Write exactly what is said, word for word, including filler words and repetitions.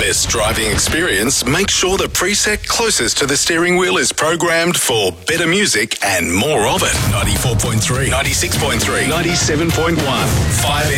best driving experience, make sure the preset closest to the steering wheel is programmed for better music and more of it. ninety-four point three, ninety-six point three, ninety-seven point one, five